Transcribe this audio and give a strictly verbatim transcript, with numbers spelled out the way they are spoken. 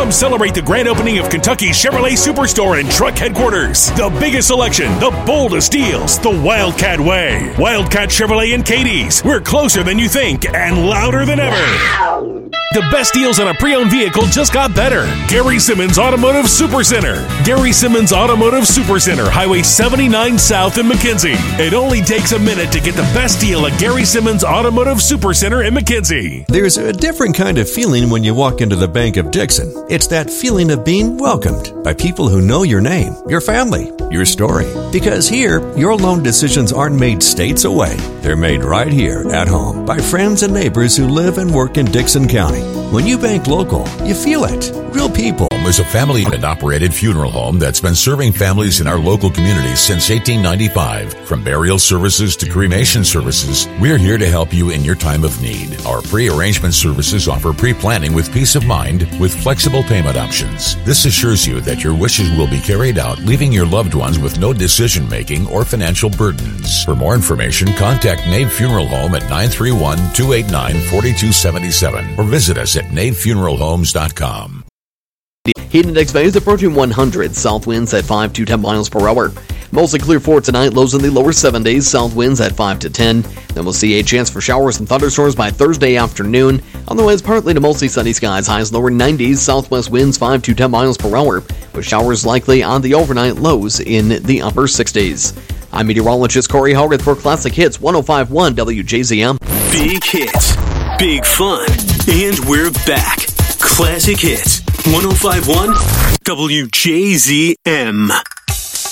Come celebrate the grand opening of Kentucky's Chevrolet Superstore and Truck Headquarters. The biggest selection, the boldest deals, the Wildcat way. Wildcat Chevrolet in Katie's. We're closer than you think and louder than ever. The best deals on a pre-owned vehicle just got better. Gary Simmons Automotive Supercenter. Gary Simmons Automotive Supercenter, Highway seventy-nine South in McKenzie. It only takes a minute to get the best deal at Gary Simmons Automotive Supercenter in McKenzie. There's a different kind of feeling when you walk into the Bank of Dixon. It's that feeling of being welcomed by people who know your name, your family, your story. Because here, your loan decisions aren't made states away. They're made right here at home by friends and neighbors who live and work in Dixon County. When you bank local, you feel it. Real people. Is a family-owned operated funeral home that's been serving families in our local communities since eighteen ninety-five. From burial services to cremation services, we're here to help you in your time of need. Our pre-arrangement services offer pre-planning with peace of mind with flexible payment options. This assures you that your wishes will be carried out, leaving your loved ones with no decision-making or financial burdens. For more information, contact Nave Funeral Home at nine three one, two eight nine, four two seven seven or visit us at nave funeral homes dot com. Heat index values approaching one hundred. South winds at five to ten miles per hour. Mostly clear for tonight. Lows in the lower seventies. South winds at five to ten. Then we'll see a chance for showers and thunderstorms by Thursday afternoon. Otherwise, partly to mostly sunny skies. Highs lower nineties. Southwest winds five to ten miles per hour, with showers likely on the overnight. Lows in the upper sixties. I'm meteorologist Corey Hogarth for Classic Hits one oh five point one W J Z M. Big hits, big fun, and we're back. Classic Hits one oh five point one W J Z M.